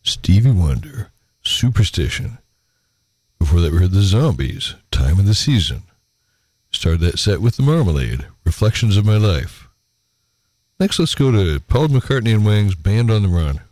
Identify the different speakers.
Speaker 1: Stevie Wonder, Superstition. Before that, we heard the Zombies, Time of the Season. Started that set with the Marmalade, Reflections of My Life. Next, let's go to Paul McCartney and Wings, Band on the Run.